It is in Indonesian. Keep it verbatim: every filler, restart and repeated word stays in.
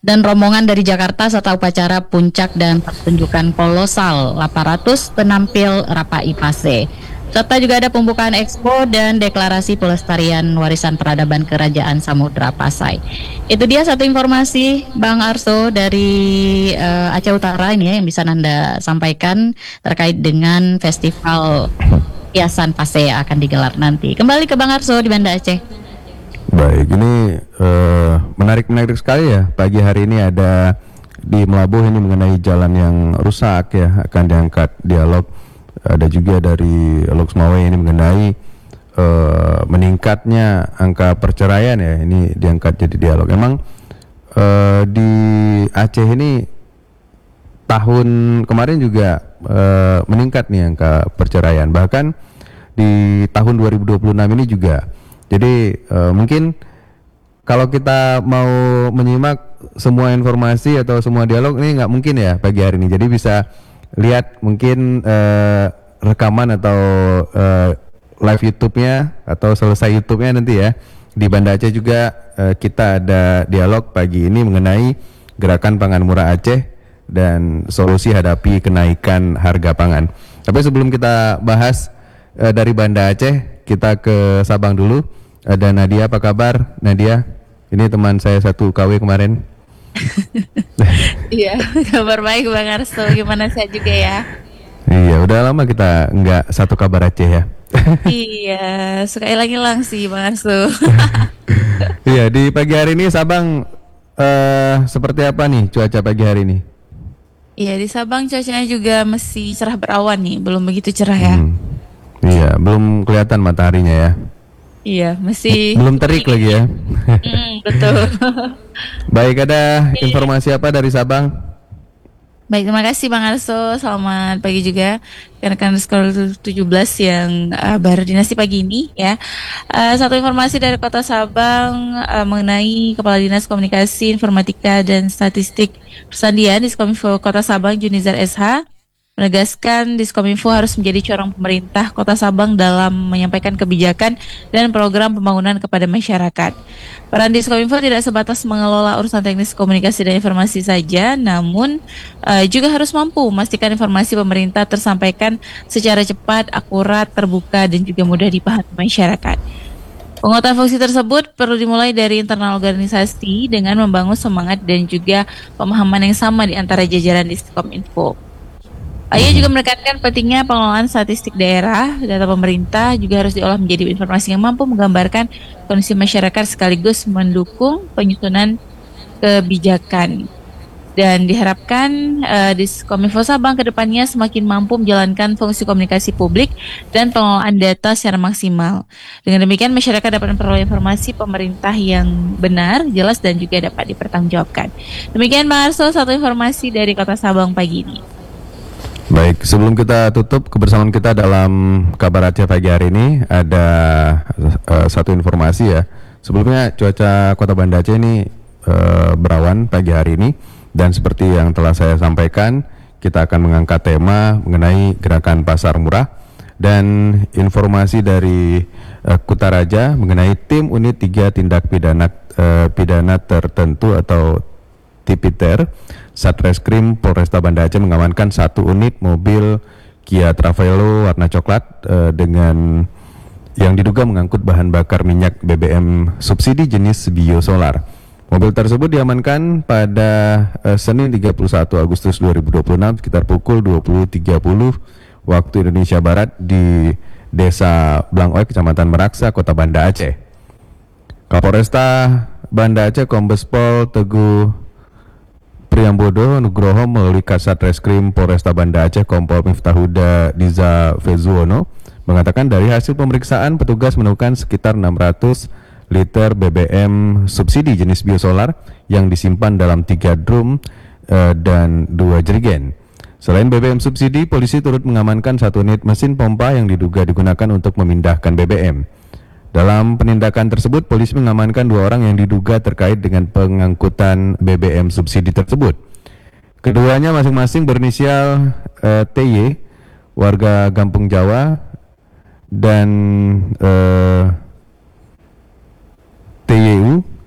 dan rombongan dari Jakarta serta upacara puncak dan pertunjukan kolosal delapan ratus penampil Rapai Pase. Serta juga ada pembukaan expo dan deklarasi pelestarian warisan peradaban Kerajaan Samudra Pasai. Itu dia satu informasi Bang Arso dari uh, Aceh Utara ini ya, yang bisa Anda sampaikan terkait dengan festival hiasan Pasai yang akan digelar nanti. Kembali ke Bang Arso di Banda Aceh. Baik, ini uh, menarik-menarik sekali ya. Pagi hari ini ada di Melabuh ini mengenai jalan yang rusak ya, akan diangkat dialog. Ada juga dari Loks Mawai ini mengenai uh, meningkatnya angka perceraian ya, ini diangkat jadi dialog. Emang uh, di Aceh ini tahun kemarin juga uh, meningkat nih angka perceraian, bahkan di tahun dua ribu dua puluh enam ini juga. Jadi uh, mungkin kalau kita mau menyimak semua informasi atau semua dialog ini nggak mungkin ya pagi hari ini. Jadi bisa lihat mungkin uh, rekaman atau uh, live YouTube-nya atau selesai YouTube-nya nanti ya. Di Banda Aceh juga uh, kita ada dialog pagi ini mengenai gerakan pangan murah Aceh dan solusi hadapi kenaikan harga pangan. Tapi sebelum kita bahas uh, dari Banda Aceh, kita ke Sabang dulu. Ada Nadia, apa kabar Nadia? Ini teman saya satu K W kemarin. Iya, kabar baik Bang Arso. Gimana saya juga ya? Iya, udah lama kita nggak satu kabar Aceh ya. Iya, suka hilang-hilang sih Bang Arso. Iya, di pagi hari ini Sabang uh, seperti apa nih cuaca pagi hari ini? Iya, di Sabang cuacanya juga masih cerah berawan nih, belum begitu cerah ya. Hmm. Iya, belum kelihatan mataharinya ya. Iya, masih belum terik lagi ya. Mm, betul. Baik, ada informasi apa dari Sabang? Baik, terima kasih Bang Arso. Selamat pagi juga rekan-rekan Sekolah tujuh belas yang uh, berdinasti pagi ini ya. Uh, satu informasi dari Kota Sabang uh, mengenai Kepala Dinas Komunikasi, Informatika dan Statistik Persandian Diskominfo Kota Sabang Junizar S H menegaskan Diskominfo harus menjadi corong pemerintah Kota Sabang dalam menyampaikan kebijakan dan program pembangunan kepada masyarakat. Peran Diskominfo tidak sebatas mengelola urusan teknis komunikasi dan informasi saja, namun uh, juga harus mampu memastikan informasi pemerintah tersampaikan secara cepat, akurat, terbuka, dan juga mudah dipahami masyarakat. Penguatan fungsi tersebut perlu dimulai dari internal organisasi dengan membangun semangat dan juga pemahaman yang sama di antara jajaran Diskominfo. Ia juga menekankan pentingnya pengelolaan statistik daerah, data pemerintah juga harus diolah menjadi informasi yang mampu menggambarkan kondisi masyarakat sekaligus mendukung penyusunan kebijakan. Dan diharapkan uh, Diskominfo Sabang ke depannya semakin mampu menjalankan fungsi komunikasi publik dan pengelolaan data secara maksimal. Dengan demikian masyarakat dapat memperoleh informasi pemerintah yang benar, jelas dan juga dapat dipertanggungjawabkan. Demikian Bang Arso, satu informasi dari Kota Sabang pagi ini. Baik, sebelum kita tutup kebersamaan kita dalam kabar Aceh pagi hari ini, ada uh, satu informasi ya. Sebelumnya cuaca Kota Banda Aceh ini uh, berawan pagi hari ini, dan seperti yang telah saya sampaikan, kita akan mengangkat tema mengenai gerakan pasar murah dan informasi dari uh, Kutaraja mengenai tim unit tiga tindak pidana uh, pidana tertentu atau Tipiter. Satreskrim Polresta Banda Aceh mengamankan satu unit mobil Kia Travelo warna coklat eh, dengan yang diduga mengangkut bahan bakar minyak B B M subsidi jenis biosolar. Mobil tersebut diamankan pada eh, Senin tiga puluh satu Agustus dua ribu dua puluh enam sekitar pukul dua puluh tiga puluh waktu Indonesia Barat di Desa Blangoy, Kecamatan Meraksa, Kota Banda Aceh. Kapolresta Banda Aceh Kombes Pol Teguh Priyambodo Nugroho melalui Kasat Reskrim Polresta Banda Aceh Kompol Miftahuda Diza Fezuono mengatakan dari hasil pemeriksaan petugas menemukan sekitar enam ratus liter B B M subsidi jenis biosolar yang disimpan dalam tiga drum uh, dan dua jerigen. Selain B B M subsidi, polisi turut mengamankan satu unit mesin pompa yang diduga digunakan untuk memindahkan B B M. Dalam penindakan tersebut, polisi mengamankan dua orang yang diduga terkait dengan pengangkutan B B M subsidi tersebut. Keduanya masing-masing berinisial uh, T Y, warga Kampung Jawa, dan uh, T Y U